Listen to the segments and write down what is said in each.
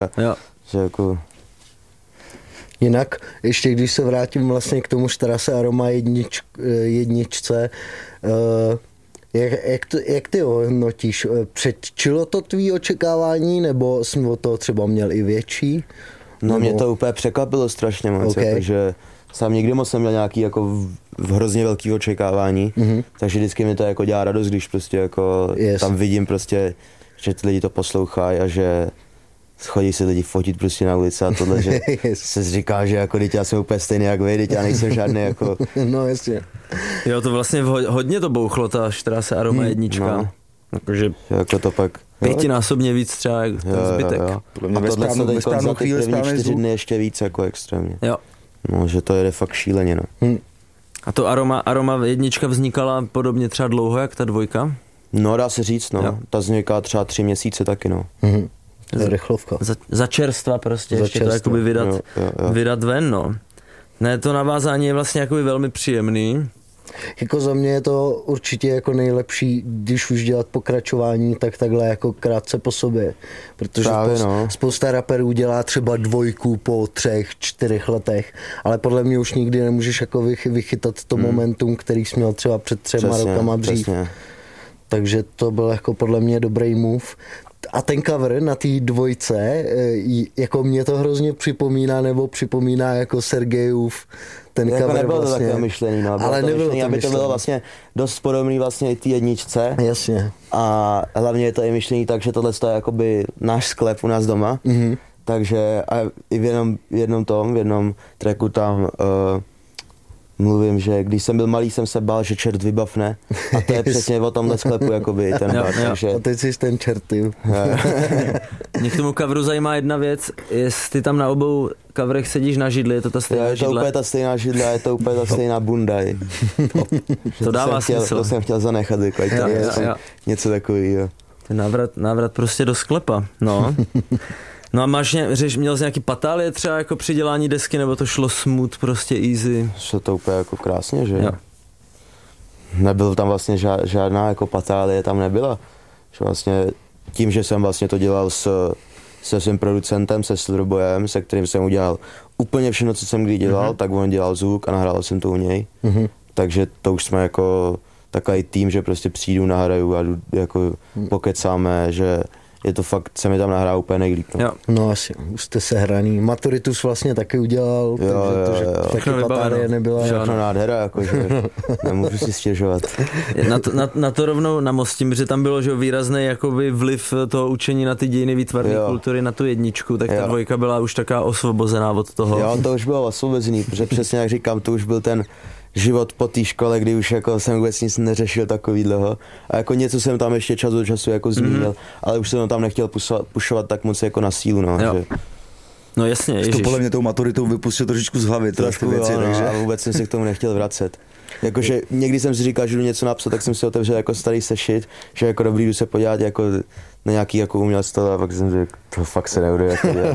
Jo. Že jako... Jinak, ještě když se vrátím vlastně k tomu Strasse Aroma jedničce, jak ty ho hodnotíš? Předčilo to tvý očekávání, nebo jsi o toho třeba měl i větší? No mě to úplně překvapilo strašně moc, protože sám nikdy moc neměl nějaký jako hrozně velký očekávání, takže vždycky mi to jako dělá radost, když prostě jako tam vidím prostě, že ty lidi to poslouchají a že chodí se lidi fotit prostě na ulici a tohle, že se říká, že jako teď já jsem úplně stejný jak vy, teď já nejsem žádný jako... No jasně. Jo, to vlastně hodně to bouchlo, ta Strasse Aroma jednička. No. Jakože jako to pak... 5násobně víc třeba jak ten zbytek. Jo. A tohle se teď za ty první 4 dny ještě víc jako extrémně. Jo. No, že to jede fakt šíleně, no. A to Aroma jednička vznikala podobně třeba dlouho, jak ta dvojka? No, dá se říct, no. Jo. Ta vznikala třeba 3 měsíce taky, no. To je rychlovka. Za čerstva prostě, ještě to jakoby vydat ven, no. Ne, to navázání je vlastně jakoby velmi příjemný. Jako za mě je to určitě jako nejlepší, když už dělat pokračování, tak takhle jako krátce po sobě. Protože spousta raperů dělá třeba 2 po 3-4 letech, ale podle mě už nikdy nemůžeš jako vychytat to momentum, který jsi měl třeba před 3 rokama dřív. Přesně. Takže to byl jako podle mě dobrý move. A ten cover na té 2, jako mě to hrozně připomíná jako Sergejův ten jako cover nebylo vlastně. To takové myšlení, no. Ale nebylo to aby myšlení. To bylo vlastně dost podobný vlastně i té jedničce. Jasně. A hlavně je to i myšlení tak, že tohle je jakoby náš sklep u nás doma. Takže a i v jednom tracku tam mluvím, že když jsem byl malý, jsem se bál, že čert vybavne. A to je přesně o tomhle sklepu, jakoby ten bar. Takže... A teď jsi ten čert, ty. Mě k tomu coveru zajímá jedna věc, jestli tam na obou coverech sedíš na židli, je to ta stejná židle? Je to úplně ta stejná židle, je to úplně ta stejná bunda. To dává smysl. To jsem chtěl zanechat, něco takového. Ten návrat prostě do sklepa, no. No a měl jsi nějaký patálie třeba jako při dělání desky, nebo to šlo smooth, prostě easy? Šlo to úplně jako krásně, že jo. Nebyl tam vlastně žádná jako patálie, tam nebyla. Že vlastně tím, že jsem vlastně to dělal se svým producentem, se Slurbojem, se kterým jsem udělal úplně všechno, co jsem kdy dělal, tak on dělal zvuk a nahrál jsem to u něj. Takže to už jsme jako takový tým, že prostě přijdu, nahraju a jako pokecáme, že je to fakt, se mi tam nahrál úplně nejlíp. No. No asi, už jste se hraný. Maturitus vlastně taky udělal, takže taky patárie nebyla. Všechno nádhera, jakože nemůžu si stěžovat. Na to rovnou namostím, že tam bylo že výrazný jakoby vliv toho učení na ty dějiny výtvarné kultury na tu jedničku, tak ta 2 byla už taká osvobozená od toho. Jo, to už bylo osvobozený, protože přesně jak říkám, to už byl ten život po té škole, kdy už jako jsem vůbec nic neřešil takovýhleho. A jako něco jsem tam ještě čas od času jako zmínil, ale už jsem tam nechtěl pušovat tak moc jako na sílu, no. Že... No jasně, ježiš. To podle mě tou maturitou vypustil trošičku z hlavy. Trošku věci, takže... a vůbec jsem se k tomu nechtěl vracet. Jakože někdy jsem si říkal, že jdu něco napsat, tak jsem si otevřel jako starý sešit, že jako dobrý jdu se podívat jako na nějaký jako umělstvo a pak jsem řekl, to fakt se neude jako dělat.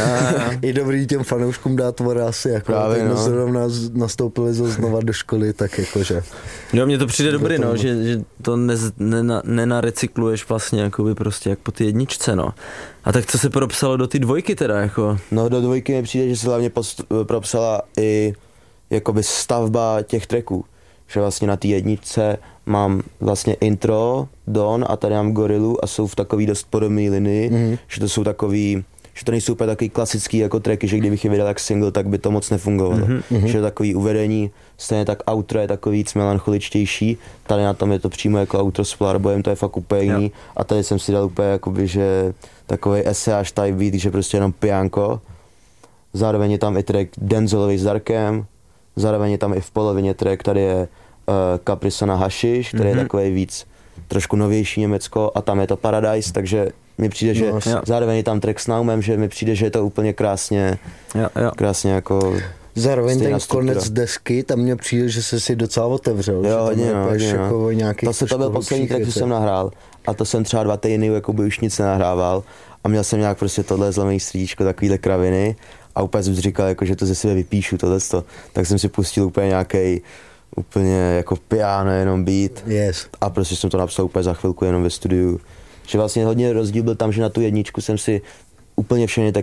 I dobrý těm fanouškům dát vorásy, jako právě, tak zrovna nastoupili znova do školy, tak jakože. Jo, mně to přijde dobrý, no, že to nenarecykluješ vlastně jakoby prostě jak po ty jedničce, no. A tak co se propsalo do ty 2 teda, jako? No do 2 mi přijde, že se hlavně propsala i jakoby stavba těch tracků. Že vlastně na té jedničce mám vlastně intro, Don a tady mám Gorilu a jsou v takový dost podobný linii, že to jsou takový, že to nejsou úplně takový klasický jako tracky, že kdybych je vydal jak single, tak by to moc nefungovalo. Že takový uvedení, stejně tak outro je takový víc melancholičtější, tady na tom je to přímo jako outro s Plarbojem, to je fakt úplně jiný a tady jsem si dal úplně jakoby, že takovej eseáž type beat, že prostě jenom piánko. Zároveň je tam i track Denzelovi s Darkem, zároveň je tam i v polovině track, tady je Caprisona Hashish, který je takový víc trošku novější Německo a tam je to Paradise, takže mi přijde, že zároveň je tam track s Naumem, že mi přijde, že je to úplně krásně jako... Zároveň ten konec desky, tam mně přijde, že se si docela otevřel. Jo, hodně. To byl poslední track, co jsem nahrál a to jsem třeba 2 týdny jakoby už nic nenahrával a měl jsem nějak prostě tohle zlomený srdíčko, takovýhle kraviny a úplně jsem si říkal, jako, že to ze sebe vypíšu, tohleto. Tak jsem si pustil úplně nějaký úplně jako piano, jenom beat a prostě jsem to napsal úplně za chvilku jenom ve studiu. Že vlastně hodně rozdíl byl tam, že na tu jedničku jsem si úplně všechny